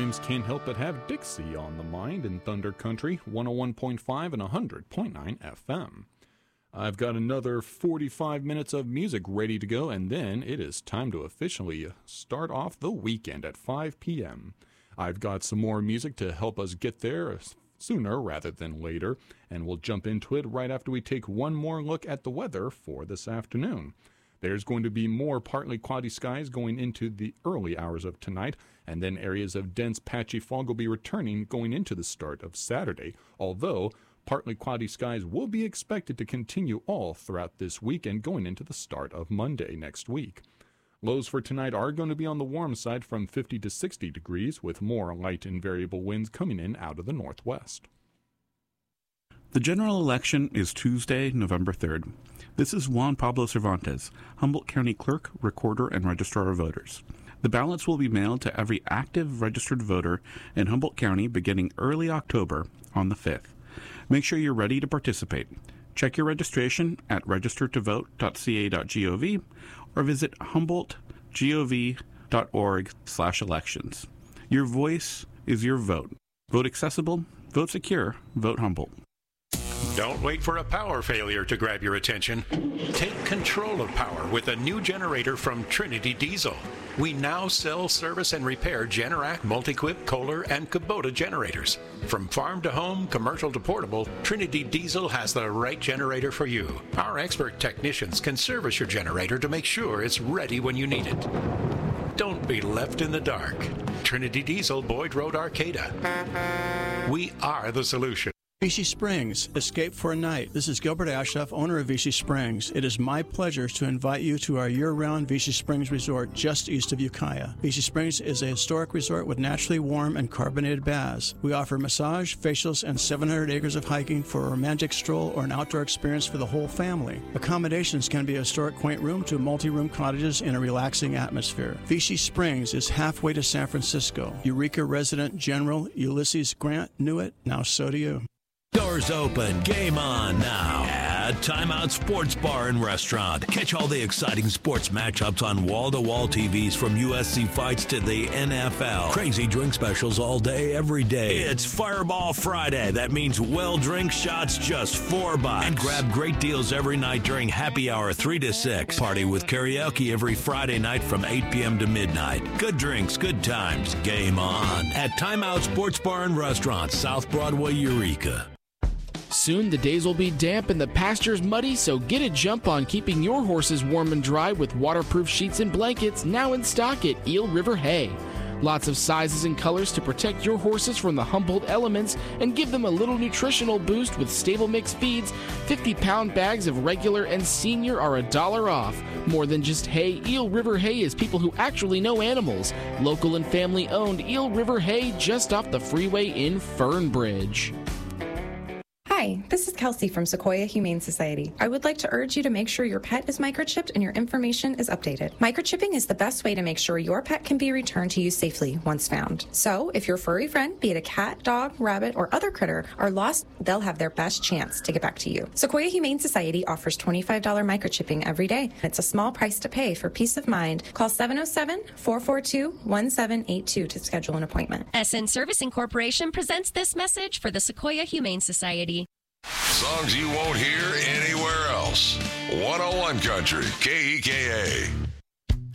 times can't help but have Dixie on the mind in Thunder Country, 101.5 and 100.9 FM. I've got another 45 minutes of music ready to go, and then it is time to officially start off the weekend at 5 p.m. I've got some more music to help us get there sooner rather than later, and we'll jump into it right after we take one more look at the weather for this afternoon. There's going to be more partly cloudy skies going into the early hours of tonight, and then areas of dense patchy fog will be returning going into the start of Saturday, although partly cloudy skies will be expected to continue all throughout this weekend going into the start of Monday next week. Lows for tonight are going to be on the warm side from 50 to 60 degrees, with more light and variable winds coming in out of the northwest. The general election is Tuesday, November 3rd. This is Juan Pablo Cervantes, Humboldt County Clerk, Recorder, and Registrar of Voters. The ballots will be mailed to every active registered voter in Humboldt County beginning early October on the 5th. Make sure you're ready to participate. Check your registration at registertovote.ca.gov or visit humboldtgov.org/elections. Your voice is your vote. Vote accessible, vote secure, vote Humboldt. Don't wait for a power failure to grab your attention. Take control of power with a new generator from Trinity Diesel. We now sell, service, and repair Generac, Multiquip, Kohler, and Kubota generators. From farm to home, commercial to portable, Trinity Diesel has the right generator for you. Our expert technicians can service your generator to make sure it's ready when you need it. Don't be left in the dark. Trinity Diesel, Boyd Road, Arcata. We are the solution. Vichy Springs, escape for a night. This is Gilbert Ashoff, owner of Vichy Springs. It is my pleasure to invite you to our year-round Vichy Springs resort just east of Ukiah. Vichy Springs is a historic resort with naturally warm and carbonated baths. We offer massage, facials, and 700 acres of hiking for a romantic stroll or an outdoor experience for the whole family. Accommodations can be a historic quaint room to multi-room cottages in a relaxing atmosphere. Vichy Springs is halfway to San Francisco. Eureka resident General Ulysses Grant knew it, now so do you. Doors open, game on now at Timeout Sports Bar and Restaurant. Catch all the exciting sports matchups on wall-to-wall TVs from USC fights to the NFL. Crazy drink specials all day, every day. It's Fireball Friday. That means drink shots just $4. And grab great deals every night during happy hour 3 to 6. Party with karaoke every Friday night from 8 p.m. to midnight. Good drinks, good times, game on. At Timeout Sports Bar and Restaurant, South Broadway, Eureka. Soon the days will be damp and the pastures muddy, so get a jump on keeping your horses warm and dry with waterproof sheets and blankets now in stock at Eel River Hay. Lots of sizes and colors to protect your horses from the Humboldt elements and give them a little nutritional boost with stable mix feeds. 50-pound bags of regular and senior are $1 off. More than just hay, Eel River Hay is people who actually know animals. Local and family owned Eel River Hay just off the freeway in Fernbridge. Hi, this is Kelsey from Sequoia Humane Society. I would like to urge you to make sure your pet is microchipped and your information is updated. Microchipping is the best way to make sure your pet can be returned to you safely once found. So, if your furry friend, be it a cat, dog, rabbit, or other critter, are lost, they'll have their best chance to get back to you. Sequoia Humane Society offers $25 microchipping every day. It's a small price to pay for peace of mind. Call 707-442-1782 to schedule an appointment. SN Servicing Corporation presents this message for the Sequoia Humane Society. Songs you won't hear anywhere else. 101 Country, KEKA.